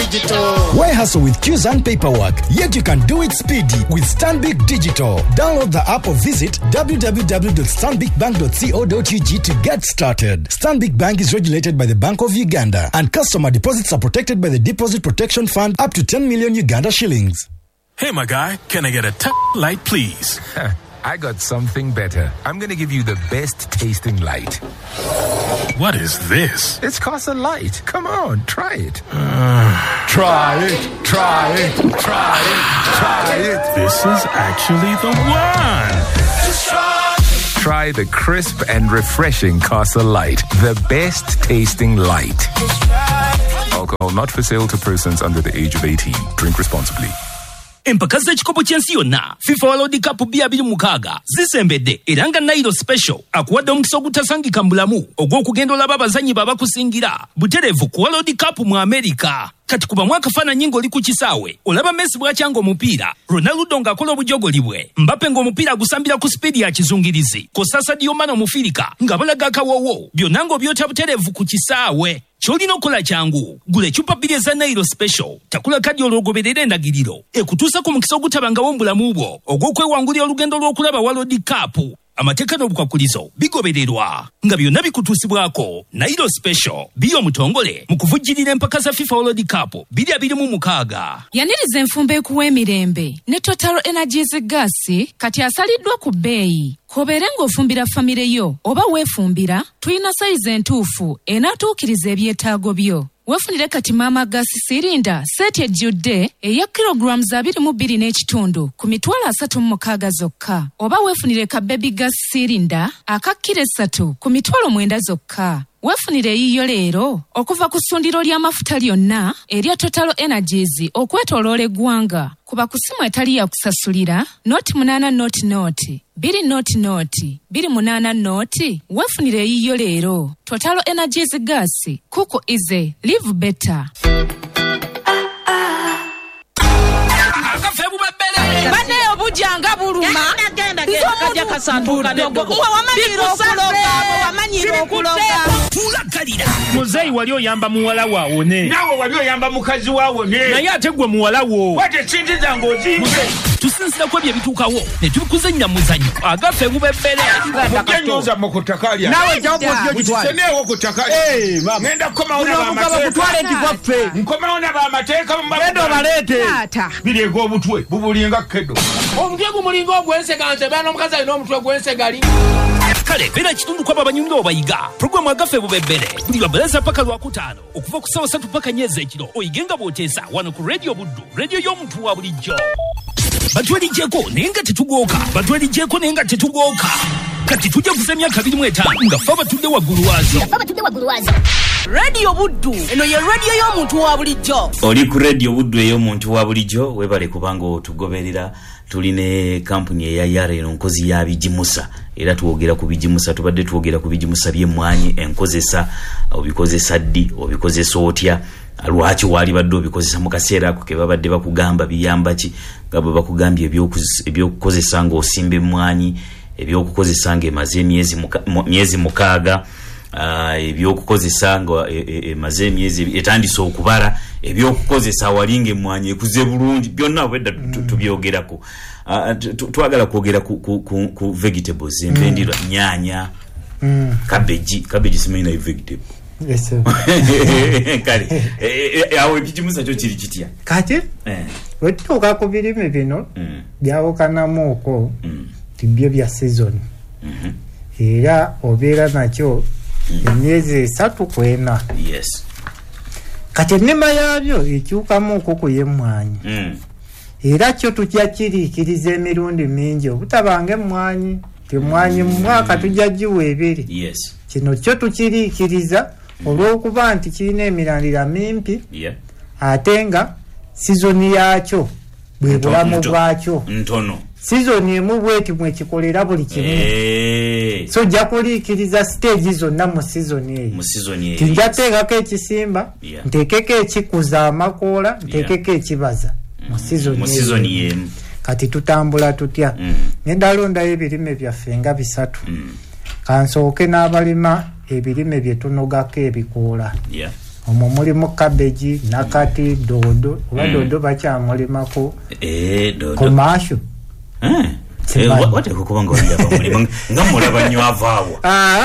Digital. Why hustle with queues and paperwork, yet you can do it speedy with Stanbic Digital. Download the app or visit www.stanbicbank.co.ug to get started. Stanbic Bank is regulated by the Bank of Uganda, and customer deposits are protected by the Deposit Protection Fund up to 10 million Uganda shillings. Hey, my guy, can I get a light, please? I got something better. I'm going to give you the best tasting light. What is this? It's Casa Light. Come on, try it. Try it. This is actually the one. Try the crisp and refreshing Casa Light. The best tasting light. Alcohol not for sale to persons under the age of 18. Drink responsibly. Empaka z'ekikopo ky'ensi yonna FIFA World Cup 2026 zisembedde era nga Nairo Special akuwadde omukisa ogutasangika mu bulamu ogw'okugenda olaba abazannyi babakusingira butereevu ku World Cup mu America. Kati kuba mwakafaananyi ng'oli ku kisaawe olaba Messi bw'akyanga omupiira, Ronaldo ng'akola obujogoli bwe, Mbappe ng'omupiira agusambira ku sipiidi ya kizungirizi, ko Sadio Mane omufirika nga balaga akawoowo, byonna ng'obyota butereevu ku kisaawe. Kyolina okukola kyangu gula ecupa bbiri eza Nairo Special, takula kadi olwogoberera endagiriro ekutuusa ku mukisa ogutabangawo mu bulamu bwo ogw'okwewangulira olugendo lw'okulaba World Cup. Amateeka n'obukwakulizo bigobererwa nga byonna bikutuusibwako. Nairo Special biri omutongole mu kuvujjirira empaka za FIFA World Cup 2026. Yaniriza enfumba ekuwa emirembe ne Total Energies Gas kati asaliddwa ku bbeeyi. Kobeere ng'ofumbira famire yo oba weefumbira, tulina sayizi entuufu enaatuukiriza ebyetaago byo. Wefunire kati Mama Gas Sirinda seti ejjudde eya kilograms 22.5 ku mitwalo 36 zokka. Oba wefunire ka Baby Gas Sirinda aka kilo 3 ku mitwalo 9 zokka. Wefunire yiyo leero okuva ku ssundiro ly'amafuta lyonna erya Total Energies okwetoloola eggwanga. Kuba ku ssimu etali ya kusasulira noti 8 noti 2 noti 28 noti. Wefunire yiyo leero. Total Energies Gas, kuko ize live better. Bane obujanga buluma. Kajja kasanduka ndogo. Wamanyiro okuloga. Tulakalira. Muzeyi wali oyamba muwala waawo ne. Nawe wali oyamba mukazi waawo ne. Naye ate gwe muwala wo. Wate sinziza ngozi. Tusinzira ku ebyo ebituukawo ne tukuzannya muzannyo agafe bubebbere. Mugenyoza mu kutakalya. Nawe jawuko kitwale. Neewo kutakalya. Mama. Ngenda komaona ba mateeka. Kutwale ndikwafe. Nkomaona ba mateeka mu mbaga. Endo balete. Birego obutwe bubulinga kedo. Omutwe gumulinga ogwenseganze bana omukazi alina omutwe gwensegali. Kale bera kitundu kwaba banyumya obayiga. Programu agafe bubebbere. Buli lwabaleza paka lwakutaano okuva ku ssaawa 3 paka nnyezi ekiro. Oyigenga bw'oteesa wano ku Radio Buddu, radio y'omuntu wa bulijjo. Batwaligyeko naye nga tetugooka. Kati tujja kuza emyaka 25 nga ffe abatudde waggulu waazo. Radio Buddu, eno ye radio y'omuntu wa bulijjo. Oli ku Radio Buddu ey'omuntu wa bulijjo, webale kubanga otugoberera. Tuline kampuni eya Yara eno nkozi ya bijimusa, era tuwogera ku bijimusa, tubadde tuwogera ku bijimusa by'emmwanyi, enkozesa obikozesa ddi, obikozesa otya, lwaki wali badde obikozesa mu kaseera ako ke babadde bakugamba biyamba ki, nga bwe bakugambye ebyokukozesa ng'osimba emmwanyi, ebyokukozesa ng'emaze emyezi 6, ebyokukozesa nga emaze emyezi etandise okubala, ebyokukozesa walinga emmwanyi ekuze bulungi, byonna bwedda tubyogerako. Twagala kwogera ku vegetables, empendira, nyaanya, cabbage simanyi nayo vegetable. Yes. Kale awo ekijimusa kyo kiri kitya kati wetuuka ku birime bino byawukanamu okwo tibyo bya season era obeera nakyo emyezi 3 ku 4. Yes. Kati ennima yabyo ekyukamu okwo ku y'emmwanyi era kyo tujja kiriikiriza emirundi mingi obutabanga emmwanyi temwanyi mu mwaka tujja giwa ebiri. Yes. Kino kyo tukiriikiriza olw'okuba nti kirina emirandira mimpi ate nga sizoni yakyo bwe bulamu bwakyo ntono. Sizoni emu bweti mwekikolera buli kimu. So ojja kuliikiriza stage zonna mu sizoni eyo. Tinja teekako ekisimba, nteekeko ekikuza amakoola, nteekeko ekibaza mu sizoni emu. Kati tutambula tutya. Ngenda londayo ebirime byaffe nga 3. Kansooke n'abalima ebirime bye tunogako ebikoola. omwo mulimu cabbage nakati dodo oba dodo bakyamulimako dodo commercial wate kukubanga oliaba mulimu nga mulaba nnyo avaawo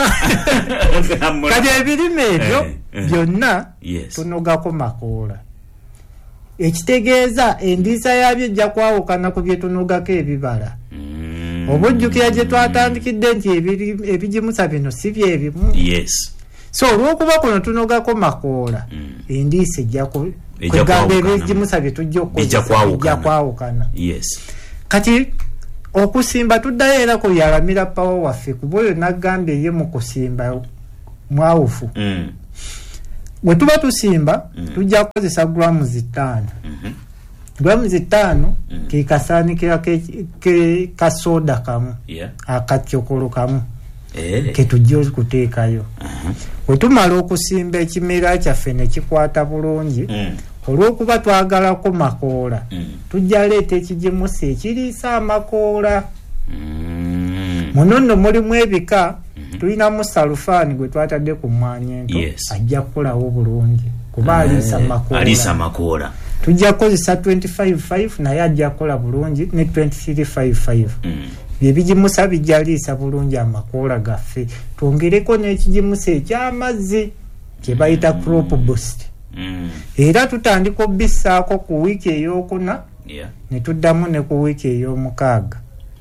kati ebirime ebyo byonna tunogako makoola ekitegeeza endiisa yabyo ejja kwawukana ku bye tunogako ebibala obujjukira gye twatandikidde nti ebigimusa bino si byebimu so olw'okuba kuno tunogako makoola endiisa ejja kwegamba ebigimusa bye tujja okukozesa ejja kwawukana kati okusimba tuddayo era ku yalamira pawa waffe kuba oyo nagambye ye mu kusimba mwawufu bwe tuba tusimba tujja kukozesa grams 5 grams 5 ke kasaanikira ke kasoda kamu akatyokolo kamu ke tujja okuteekayo bwe tumala okusimba ekimera kyaffe ne kikwata bulungi olw'okuba twagalako makoola tujja leeta ekigimusa ekiriisa amakoola muno nno mulimu ebika tulinamu salufaani gwe twatadde ku mmwanyi ento ajja kukolawo bulungi kuba aliisa makoola tujja kukozesa 25-5 naye ajja kukola bulungi ne 23-5-5 byebigimusa bijja liisa bulungi amakoola gaffe twongereko n'ekigimusa eky'amazzi kye bayita crop boost era tutandika obissaako ku wiiki ey'okuna ne tuddamu ne ku wiiki ey'omukaaga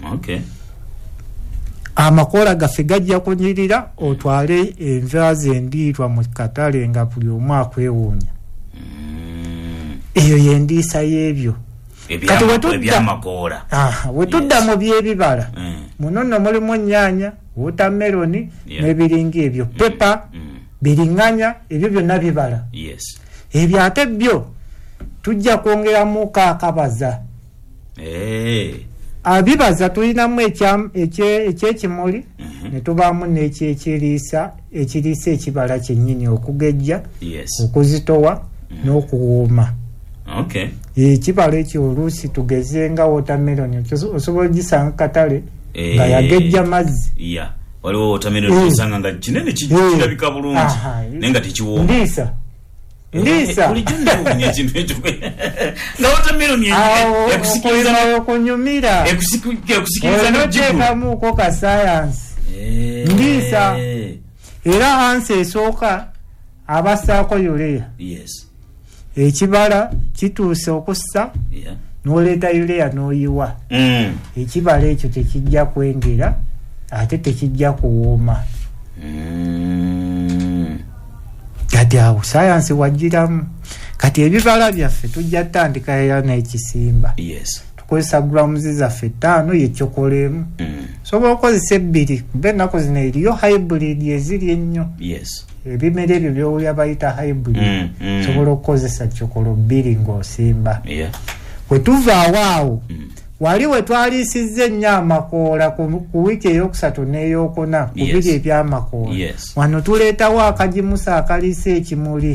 amakoola gaffe gajja kunyirira otwale enva endiirwa mu katale nga buli omu akwewuunya eyo yendiisa y'ebyo kati we tudda mu by'ebibala muno nno mulimu nnyaanya wotameroni n'ebiringa ebyo pepa biriŋŋanya ebyo byonna bibala ebyo ate byo tujja kwongeramuko akabaza abibaza tulinamu ekyekimuli ne tubaamu n'ekyekiriisa ekibala kyennyini okugejja okuzitowa n'okuwooma ekibala ekyo oluusi tugeze nga wotameroni osobola ogisanga katale nga yagejja mazzi waliwo wotameroni osanga nga kinene kirabika bulungi naye nga tekiwooma ndiisa okunyumira onoteekamuuko ka sayansi ndiisa era ansi esooka abassaako yuleya ekibala kituuse okussa n'oleeta yuleya n'oyiwa ekibala ekyo tekijja kwengera ate tekijja kuwooma kati awo sayansi wagiramu kati ebibala byaffe tujja tutandika era n'ekisimba tukozesa grams zaffe 5 yekyokolemu sobola okukozesa 2 kuba ennaku zino eriyo hybrid eziri ennyo ebimera ebyo byowulya bayita hybrid sobola okukozesa kyokolo 2 ng'osimba bwe tuvaawo awo wali we twaliisizza ennyo amakoola ku wiiki ey'okusatu n'ey'okuna ku biri ebyamakoola wano tuleetawo akagimusa akaliisa ekimuli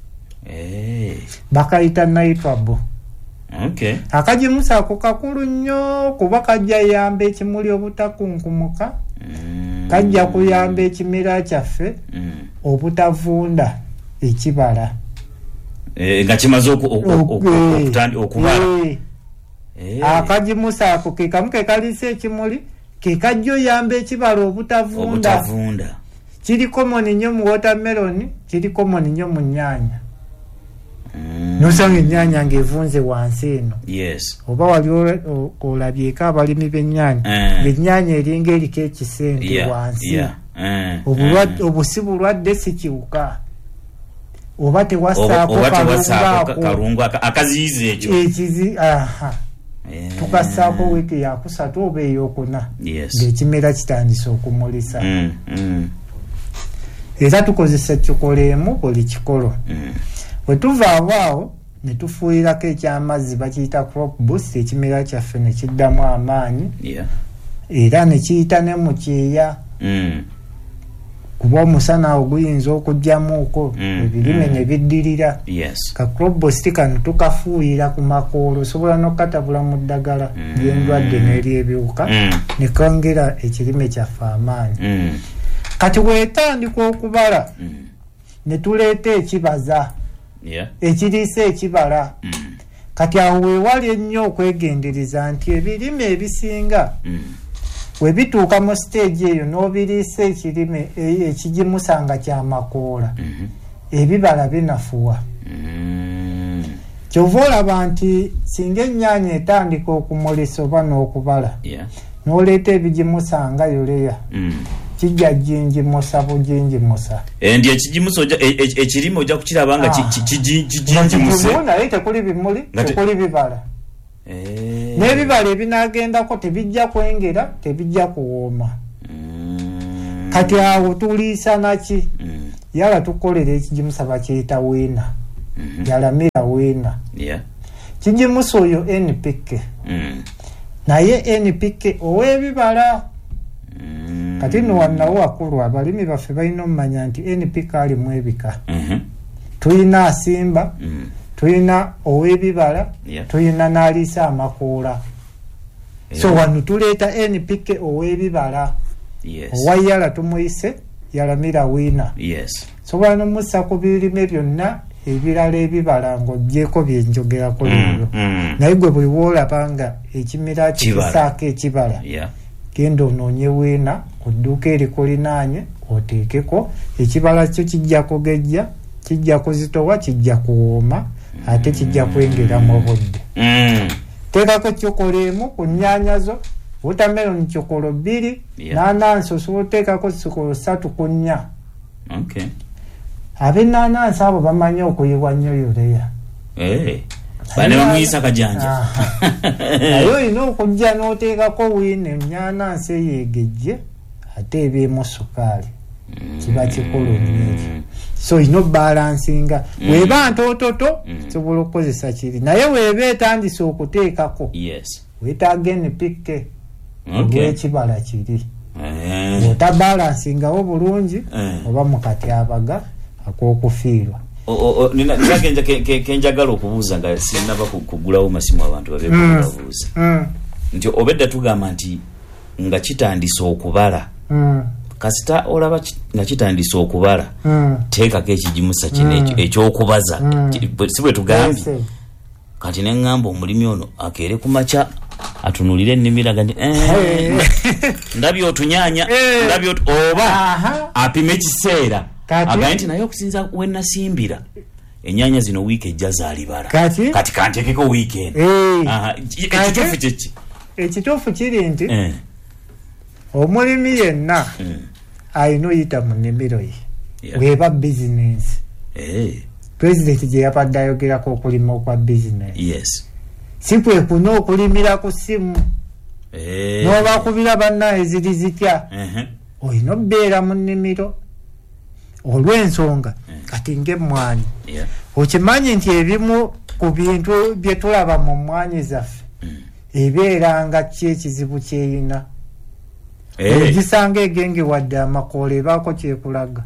bakayita nitrabo akagimusa ako kakulu nnyo kuba kajja yamba ekimuli obutakunkumuka kajja kuyamba ekimera kyaffe obutavunda ekibala nga kimaze okubala akagimusa ako ke kamu ke kaliisa ekimuli ke kajja oyamba ekibala obutavunda kiri komoni nnyo mu watermelon kiri komoni nnyo mu nnyaanya nosanga ennyaanya ng'evunze wansi eno oba wali olabyeko abalimi b'ennyaanya eringa eriko ekisente wansi obusi bulwadde si kiwuka oba tewassaako kalungu akaziyiza ekyo tukassaako wiiki yakusatu oba eyokuna ng'ekimera kitandise okumulisa era tukozesa kikoleemu buli kikolo bwe tuvaawo awo ne tufuuyirako ekyamazzi bakiyita crop boost ekimera kyaffe ne kiddamu amaanyi era ne kiyita ne mu kyeya kuba omusana oguyinza okujjamuuko ebirime ne biddirira ka crop boost kano tukafuuyira ku makoola osobola n'okukatabula mu ddagala ly'endwadde n'eryebiwuka ne kongera ekirime kyaffe amaanyi kati bwetandika okubala ne tuleeta ekibaza ekiriisa ekibala kati awo weewali ennyo okwegendereza nti ebirime ebisinga we bituuka mu stage eyo n'obiriisa ekirime ekigimusanga kyamakoola ebibala binafuwa kyova olaba nti singa ennyaanya etandika okumulisa oba n'okubala n'oleeta ebigimusanga yoleya kijja jinjimusa bujinjimusa ndi ekijimusa ekirime ojja kukiraba nga kijinjimuse naye tekuli bimuli tekuli bibala n'ebibala ebinagendako tebijja kwengera tebijja kuwooma kati awo tuliisa naki yala tukolera ekijimusa bakiyita weena yalamira weena kijimusa oyo NPK naye NPK ow'ebibala kati no wannawo wakulu abalimi baffe balina omumanya nti NPK alimu ebika tulina asimba tulina ow'ebibala tulina n'aliisa amakoola so wano tuleeta NPK ow'ebibala owa yala tumuyise yalamira wiina so wano musa ku birime byonna ebirala ebibala ng'oggyeko byenjogerako leero naye gwe bwe woolaba nga ekimera kikisaako ekibala genda onoonye weena ku dduuka erikulinaanye oteekeko ekibala kyo kijja kugejja kijja kuzitowa kijja kuwooma ate kijja kwengeramu obudde teekako kyokolo emu ku nnyaanya zo wotameroni kyokolo 2 n'anansi osobola oteekako kyokolo 3 ku 4 ab'ennaanansi abo bamanyi okuyiwa nnyo yuleya bane bamuyisa kajanja naye olina okujja n'oteekako wiina ennyaanansi eyeegejje ate ebyemu sukaali kiba kikulu nnyo so olina obalansinga weeba ntoototo sobola okukozesa kiri naye weeba etandise okuteekako weetaaga NPK olw'ekibala kiri otabalansingawo bulungi oba mukatyabaga ak'okufiirwa kenjagala okubuuza nga sinaba kugulawo masimu abantu babebabuuza nti obedda tugamba nti nga kitandise okubala kasita olaba nga kitandise okubala teekako ekijimusa kino ekyokubaza si bwe tugambye kati neŋŋamba omulimi ono akeere ku makya atunulire ennimiraga nti ndabye otunyaanya ndabye oba apime ekiseera agaye nti naye okusinza wenasimbira ennyaanya zino wiiki ejja zaalibala kati kanteekeko wiiki eno ekituufu kyeki ekituufu kiri nti omulimi yenna alina oyita mu nnimiro ye bweba bizinensi pulezidenti gye yapadde ayogerako okulima okwa bizinensi si kwe kuna okulimira ku ssimu n'obakubira bannaye ziri zitya olina obbeera mu nnimiro olw'ensonga kati ng'emmwanyi okimanyi nti ebimu ku bintu bye tulaba mu mmwanyi zaffe ebeera nga ki ekizibu kyeyina ogisanga egenge wadde amakoola ebaako kyekulaga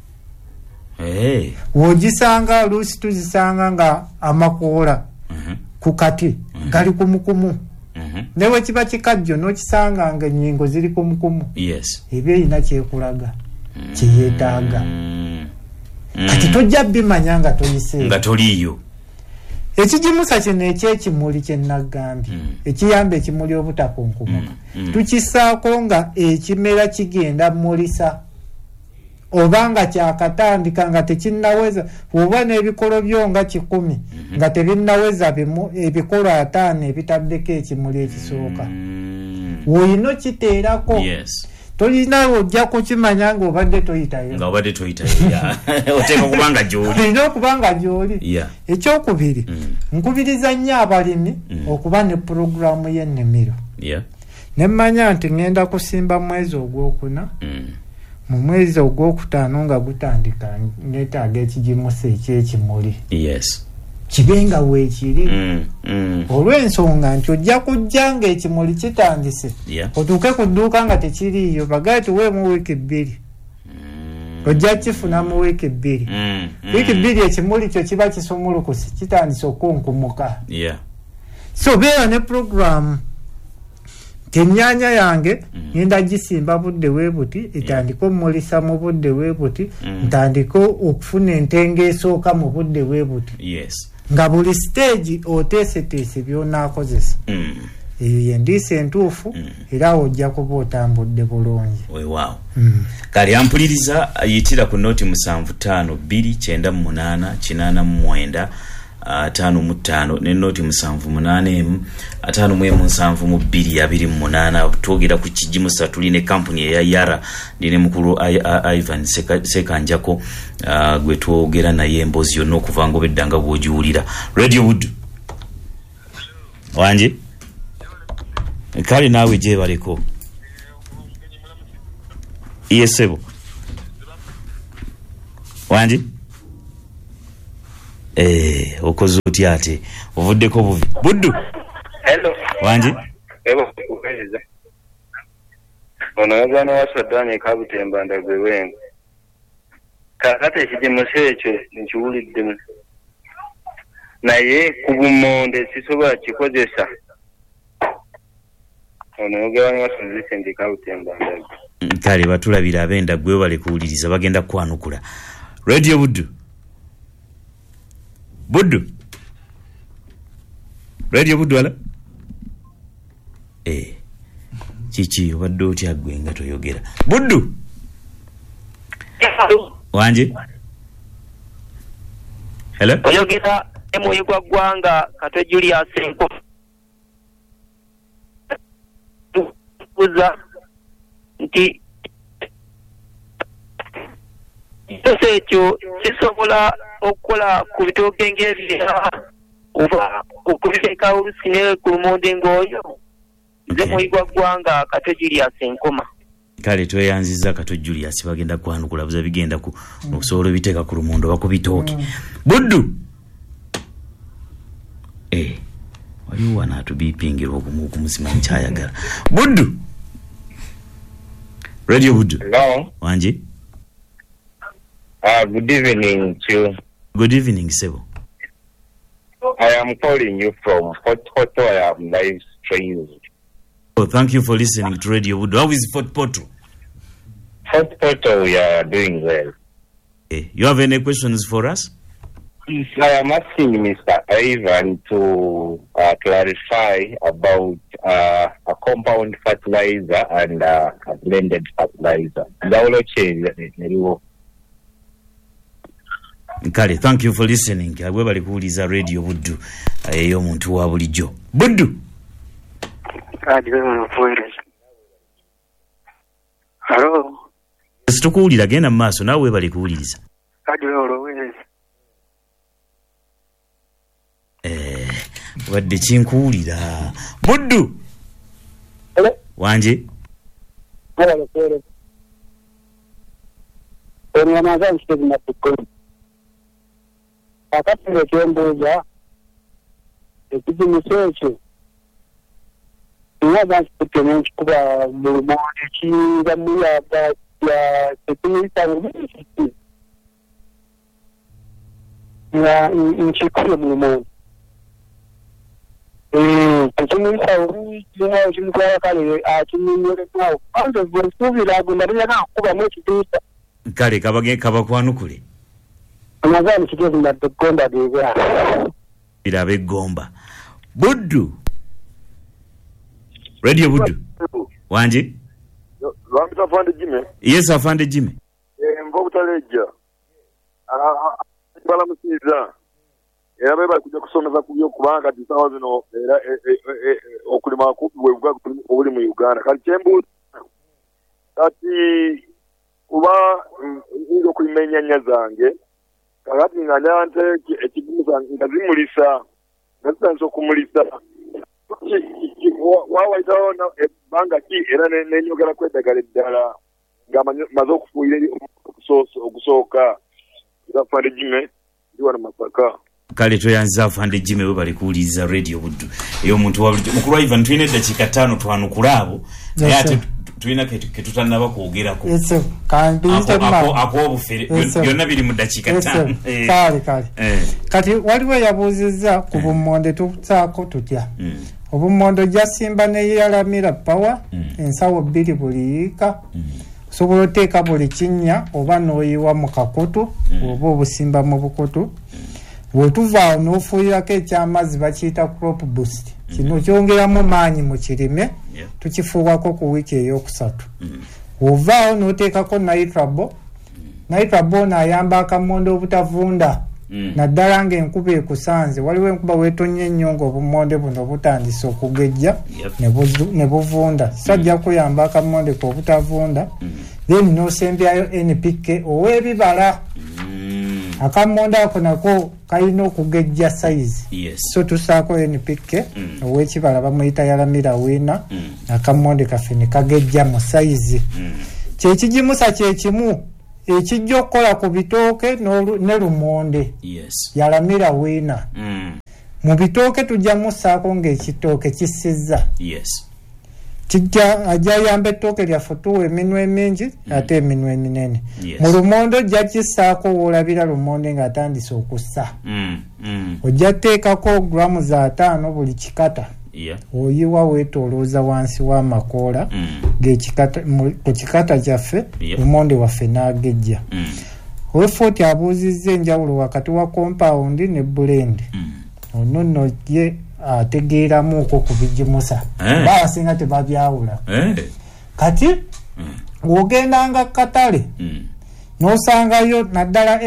wogisanga oluusi tuzisanga nga amakoola ku kati gali kumukumu ne bwe kiba kikajjo n'okisanga nga ennyingo ziri kumukumu eba erina kyekulaga kyeyeetaaga kati tojja bimanya nga toyiseera toliiyo ekijimusa kino ekyekimuli kyenagambye ekiyamba ekimuli obutakunkumuka tukisaako nga ekimera kigenda mulisa oba nga kyakatandika nga tekinnaweza oba n'ebikolo byo nga 10 nga tebinnaweza ebikolo 5 ebitaddeko ekimuli ekisooka woyina okiteerako tolina ojja kukimanya ng'obadde toyitayo oteeka okubanga gy'oli olina okubanga gy'oli ekyokubiri nkubiriza nnyo abalimi okuba ne puroguramu y'ennimiro nemmanya nti ngenda kusimba mwezi ogwokuna mu mwezi ogwokutaano nga gutandika neetaaga ekijimusa ekyekimuli kibe nga weekiri olw'ensonga nti ojja kujja nga ekimuli kitandise otuuke ku dduuka nga tekiriiyo bagaye tuweemu wiiki 2 ojja kifuna mu wiiki 2 wiiki 2 ekimuli kyo kiba kisumulukusi kitandise okunkumuka so beera ne puroguramu Tenyanya yange ngenda gisimba budde webuti etandiko mulisa mu budde webuti ntandiko okufuna entenge esooka mu budde webuti. Yes. Nga buli stage oteeseteese byonaakozesa. Eyo yendiisa entuufu era ojja kuba otambudde bulungi. Wow. Kali ampuliriza ayitira ku noti 752988 5 ne noti 785 twogera ku kijimusa tuline kampuni ya Yara ndine mukuru Ivan Sekanjako gwe twogera naye embozi yonna okuva ngo beddanga bwojiwulira. Radio Wood wanje kale naawe gye baleko yesebo wanje okoze otya ate ovuddeko buvi buddu. Hello wanje kuweza onagana wasadani kabutemba ndagwe wenga kakate ekijimusa ekyo nkiwuliddemu naye kubumonde sisobola kikozesa onogana wasazise kabutemba ndagwe kale batulabira abenda gwe bale kuwuliriza bagenda kwanukula. Radio Buddu Radio Buddu ala chichi obadde otya gwe nga toyogera Buddu wanje. Hello oyogera emuyigwa gwanga Kato Julius Enko uza nti ese ekyo kisobola okukola ku bitooke ng'ebirala oba okubiteeka olusine ku lumonde ng'oyo nze muyigwa gwanga Kato Julius Enkoma. Kale tweyanziza Kato Julius bagenda kwanukula buza bigenda ku okusobola biteeka ku lumondo bakubitooke. Buddu waliwo wanaatubipingira okumusima nkyayagala Buddu. Radio Buddu. Hello wanje. Good evening to you. Good evening, Sebo. I am calling you from Fort Portal. I am live streaming. Oh, thank you for listening to Radio Wood. How is Fort Portal? Fort Portal, we are doing well. You have any questions for us? Yes, I am asking Mr. Ivan to clarify about a compound fertilizer and a blended fertilizer. Kale, thank you for listening. Agwe bali kuuliza Radio Buddu eyo muntu wa bulijjo. Buddu. Hello. Situkuwulira genda mu maaso naawe bali kuwuliriza. Wadde kinkuwulira. Buddu. Hello. Wanje. Hello, hello. Onyamaza nshitezima tukoni. Akatile kyembuuza ekijimusa ekyo nyaza nkikutene nkikuba mu lumonde kiyinza muyaga ya tekiyisa mubisi nga nkikuye mu lumonde tekimuyisa olukinawo kimutwala kale akiminyolenawo anze bwensuubira agenda teyaka kukubamu ekitiisa kale kabakwanukule amazani kigezi mbadde Gomba geera birabe Gomba. Buddu. Radio Buddu. Wanje. Lwambita afande Jime. Yes, afande Jime. Mvo butaleja. Bala musiza. Era beba kujja kusomeza kubyo kubanga tisawa zino era okulima kubwe obuli mu Uganda. Kali chembu ati kuba ngo kuimenya nyazange kakati nganyante ekibuza ngazimulisa nasanzo kumulisa wawa itaona banga ki era nenyogera kwedagala ddala ngamazo okufuire okusoka afande Jime ndiwa na Masaka. Kale toyanza afande Jime we bali kuuliza Radio Buddu eyo muntu wa mukuru Ivan twine dakika 5 twanukulabo yate tuina ketutanaba kuogerako eso kandi ako obufere byonna biri mu dakika 5 kale kati waliwo yabuuzizza ku bumonde tutsaako tutya obumondo jasimba ne yalamira power ensawo 2 buli yika sobola oteeka buli kinnya oba n'oyiwa mu kakutu oba obusimba mu bukutu bwetuvaawo n'ofuuyirako ekyamazzi bakiyita crop boost kino kyongeramu maanyi mu kirime tukifuuwako ku wiiki eyokusatu ovaawo n'oteekako nitrabo ono ayamba akamonde obutavunda naddala ng'enkuba ekusanze waliwo enkuba weetonnya ennyo ng'obumonde buno butandise okugejja ne buvunda sajja kuyamba akamonde ko obutavunda then n'osembyayo NPK ow'ebibala akamonde ako nako kalina okugejja size so tusaako NPK ow'ekibala bamuyita yalamira wiina akamonde kaffe ne kagejja mu size kyekigimusa kyekimu ekijja okukola ku bitooke ne lumonde yalamira wiina mu bitooke tujjamu ssaako ng'ekitooke kisizza kijja ajja yamba ettooke lyaffe tuwa eminwe emingi ate eminwe eminene mu lumonde ojja kissaako woolabira lumonde ng'atandise okussa ojja teekako gulamu za 5 buli kikata oyiwa weetoolooza wansi w'amakoola ku kikata kyaffe lumonde waffe n'agejja wefooti abuuzizza enjawulo wakati wa compound ne blend ono nno ye ategeeramuuko ku bigimusa baasinga tebabyawula kati ng'ogendanga katale n'osangayo naddala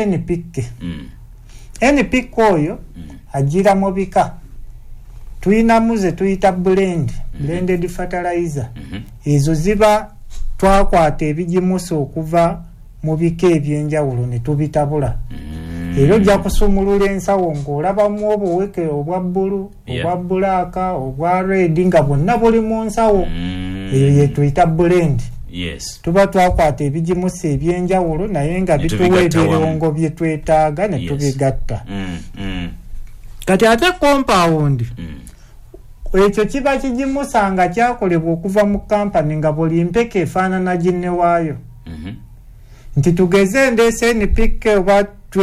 NPK oyo agira mu bika tuyinamu ze tuyita blended fertilizer ezo ziba twakwata ebigimusa okuva mu bika ebyenjawulo ne tubitabula era ojja kusumulula ensawo ng'olabamu obuweke obwa bbulu obwa bbulaaka obwa red nga bwonna buli mu nsawo eyo ye tuyita blend tuba twakwata ebigimusa ebyenjawulo naye nga bituwa ebirungo bye twetaaga ne tubigatta kati ate compound ekyo kiba kigimusa nga kyakolebwa okuva mu kampani nga buli mpeke efaanana ginne waayo nti tugeze ndeese NPK oba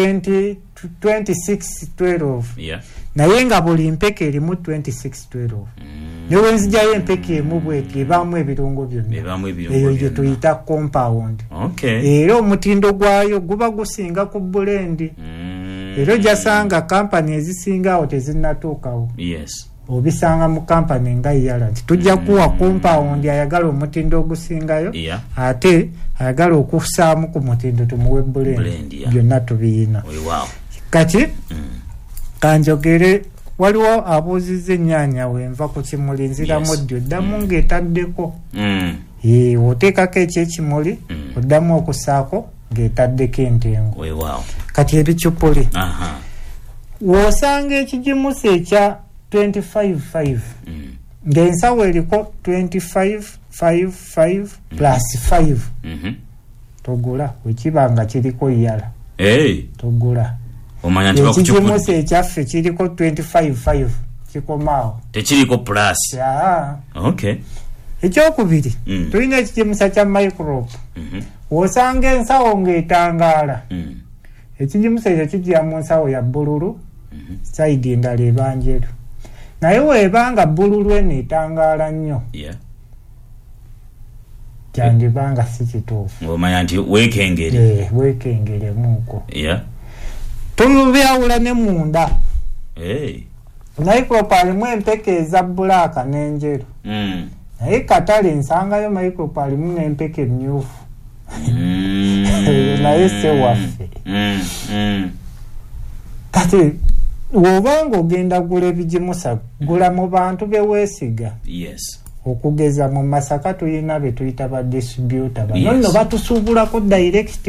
2612 naye nga buli mpeke erimu 2612 ne wenzijjayo empeke emu bweti ebaamu ebirungo byonna eyo gye tuyita compound era omutindo gwayo guba gusinga ku bulendi era ojasanga kampani ezisinga awo tezinnatuukawo obisanga mu kampani nga yala nti tujja kuwa compound ayagala omutindo ogusingayo ate ayagala okusaamu ku mutindo tumuwe blend byonna tubiyina kati kanjogere waliwo abuuzizza ennyaanya wenva ku kimuli nziramu ddyo oddamu ng'etaddeko oteekako ekyekimuli oddamu okusaako ng'etaddeko entengo kati ebicupuli w'osanga ekigimusa ekya 25-5 ng'ensawo eriko 25-5-5 plus 5 togula wekiba nga kiriko yala togula ekigimusa ekyaffe kiriko 25-5 kikomaawo tekiriko plus ekyokubiri tulina ekigimusa kya microbe w'osanga ensawo ng'etangaala ekigimusa ekyo kijja mu nsawo ya bbululu saidi endala ebanjeru naye weebanga bbululu eno etangaala nnyo kyandibanga si kituufu omanya nti weekengeremuuko tubyawula ne munda micrope alimu empeke eza bbulaaka n'enjeru naye katale nsangayo micrope alimu n'empeke emmyufu naye se waffe kati wobanga ogenda gula ebigimusa gula mu bantu beweesiga okugeza mu Masaka tuyina be tuyita ba distributor bano nno batusuubulako direct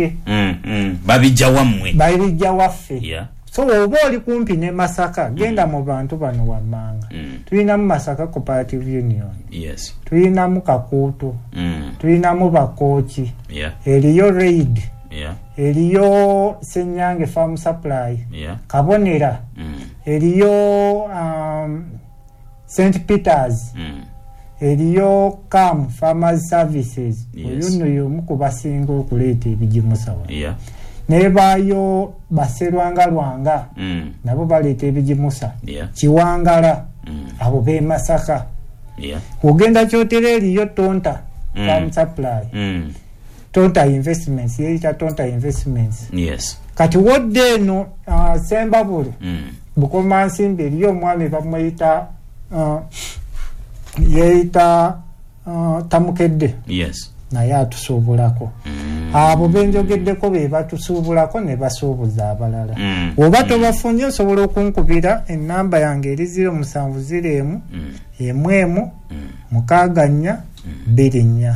babijja waffe so oba oli kumpi ne Masaka genda mu bantu bano wammanga tuyinamu Masaka Cooperative Union tuyinamu Kakuutu tuyinamu Bakooki eriyo Raid eriyo Senyange Farm Supply Kabonera eriyo St. Peters eriyo CAM Farmers Services oyo nno y'omu ku basinga okuleeta ebigimusa nebaayo Baserwanga nabo baleeta ebigimusa Kiwangala abo be Masaka ogenda kyotera eriyo Tonta Farm Supply Tonta Investments yeita Tonta Investments kati wodde eno Sembabule Bukoma Nsimbi eriyo omwami bamuyita yeita Tamukedde naye atusuubulako abo benjogeddeko be batusuubulako ne basuubuza abalala oba tobafunye osobola okunkubira ennamba yange eri 0701 1 6 4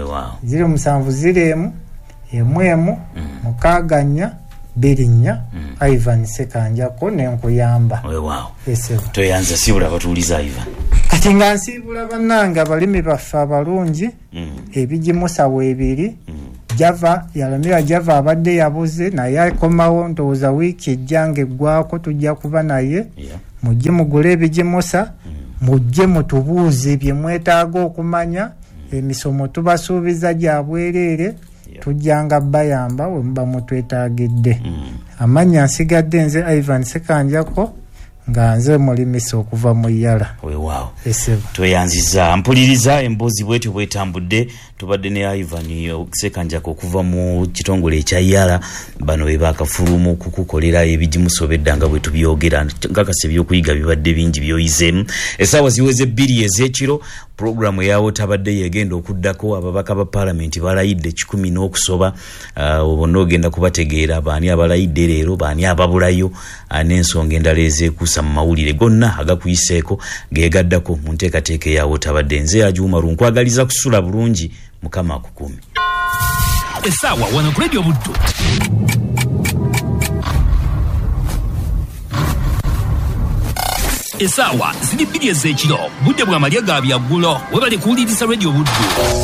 0701 1 6 4 Ivan Sekanjako nenkuyamba toyanza sibula batuuliza Ivan kati nga nsibula bannange abalimi baffe abalungi ebigimusa weebiri Java yalamira Java abadde yabuze naye akomawo ndowooza wiiki ejjanga eggwako tujja kuba naye mujje mugule ebigimusa mujje mutubuuze bye mwetaaga okumanya emisomo tubasuubiza gya bwereere tujjanga bayamba we muba mutwetaagidde amanya nsigadde nze Ivan Sekanjako nga nze mulimisa okuva mu Yala tweyanziza mpuliriza emboozi bwetyo bwetambudde tubadde ne Ivan Sekanjako okuva mu kitongole ekya Yala bano we bakafulumu kukukolera ebigimusobedda bwe tubyogera ngakase byokuyiga bibadde bingi byoyizeemu essaawa ziweze 2 ez'ekiro programu yawo tabadde yegenda okuddako ababaka ba parliament balayidde 10 n'okusoba obonna ogenda kubategeera baani abalayidde leero baani ababulayo n'ensonga endala ezeekuusa mu mawulire gonna agakuyiseeko geegaddako mu nteekateeka yawo tabadde nze Ajuma nkwagaliza kusula bulungi Mukama akukumi essaawa wano ku Radio Buddu essaawa ziri 2 ez'ekiro budde bwa malya ga byaggulo webale kuwuliriza Radio Buddu